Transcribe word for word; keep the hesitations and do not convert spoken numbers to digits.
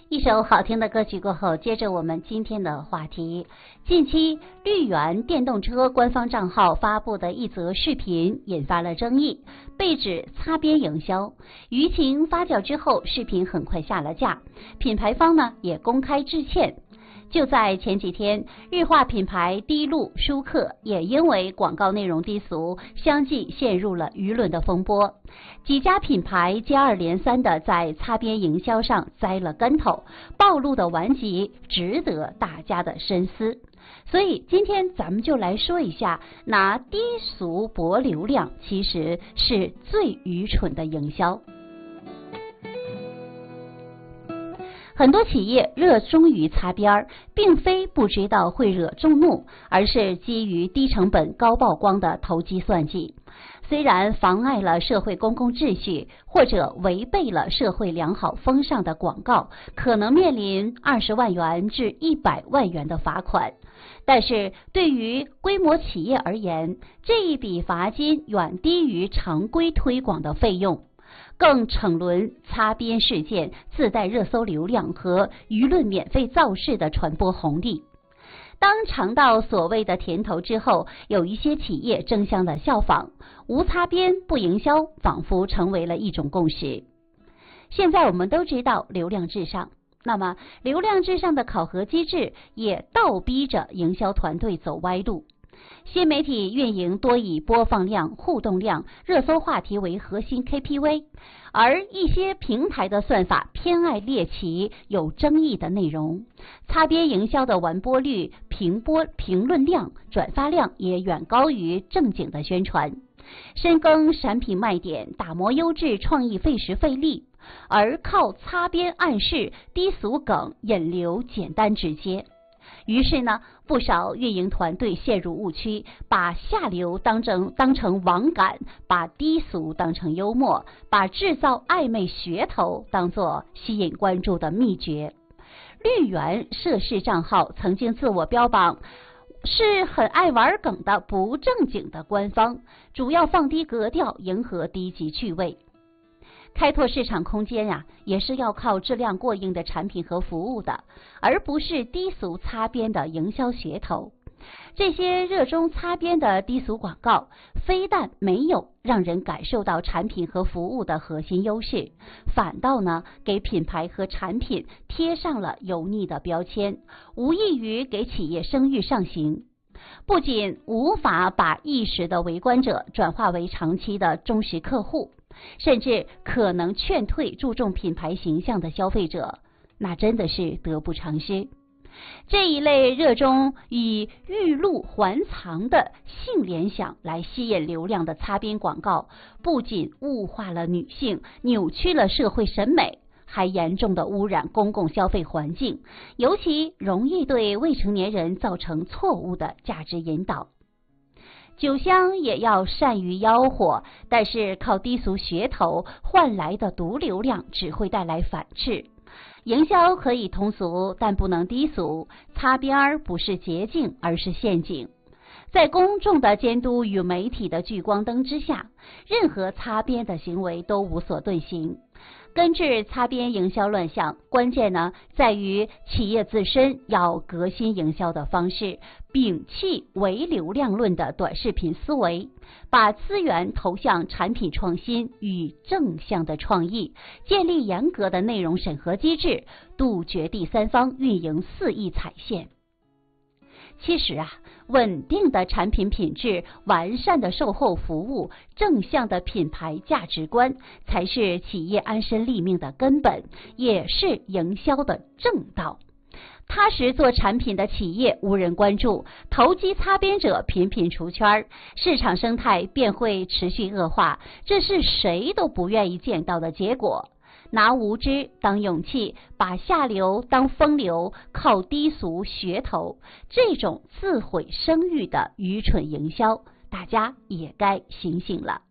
一首好听的歌曲过后，接着我们今天的话题。近期绿源电动车官方账号发布的一则视频引发了争议，被指擦边营销。舆情发酵之后，视频很快下了架，品牌方呢也公开致歉。就在前几天，日化品牌滴露、舒克也因为广告内容低俗，相继陷入了舆论的风波。几家品牌接二连三的在擦边营销上栽了跟头，暴露的顽疾值得大家的深思。所以今天咱们就来说一下，拿低俗博流量其实是最愚蠢的营销。很多企业热衷于擦边，并非不知道会惹众怒，而是基于低成本高曝光的投机算计。虽然妨碍了社会公共秩序或者违背了社会良好风尚的广告，可能面临二十万元至一百万元的罚款，但是对于规模企业而言，这一笔罚金远低于常规推广的费用。更逞沦擦边事件自带热搜流量和舆论免费造势的传播红利。当尝到所谓的甜头之后，有一些企业争相的效仿，无擦边不营销仿佛成为了一种共识。现在我们都知道流量至上，那么流量至上的考核机制也倒逼着营销团队走歪路。新媒体运营多以播放量、互动量、热搜话题为核心 K P I， 而一些平台的算法偏爱猎奇、有争议的内容。擦边营销的完播率、评播、评论量、转发量也远高于正经的宣传。深耕产品卖点，打磨优质创意费时费力，而靠擦边暗示、低俗梗引流简单直接。于是呢，不少运营团队陷入误区，把下流当成当成网感，把低俗当成幽默，把制造暧昧噱头当作吸引关注的秘诀。绿源涉事账号曾经自我标榜是很爱玩梗的不正经的官方，主要放低格调，迎合低级趣味。开拓市场空间呀、啊，也是要靠质量过硬的产品和服务的，而不是低俗擦边的营销噱头。这些热衷擦边的低俗广告，非但没有让人感受到产品和服务的核心优势，反倒呢给品牌和产品贴上了油腻的标签，无异于给企业声誉上行。不仅无法把一时的围观者转化为长期的忠实客户，甚至可能劝退注重品牌形象的消费者，那真的是得不偿失。这一类热衷以欲露还藏的性联想来吸引流量的擦边广告，不仅物化了女性，扭曲了社会审美，还严重的污染公共消费环境，尤其容易对未成年人造成错误的价值引导。酒香也要善于吆喝，但是靠低俗噱头换来的毒流量只会带来反噬。营销可以通俗，但不能低俗。擦边不是捷径，而是陷阱。在公众的监督与媒体的聚光灯之下，任何擦边的行为都无所遁形。根治擦边营销乱象，关键呢在于企业自身要革新营销的方式，摒弃唯流量论的短视频思维，把资源投向产品创新与正向的创意，建立严格的内容审核机制，杜绝第三方运营肆意踩线。其实啊，稳定的产品品质、完善的售后服务、正向的品牌价值观，才是企业安身立命的根本，也是营销的正道。踏实做产品的企业无人关注，投机擦边者频频出圈，市场生态便会持续恶化，这是谁都不愿意见到的结果。拿无知当勇气，把下流当风流，靠低俗噱头，这种自毁声誉的愚蠢营销，大家也该醒醒了。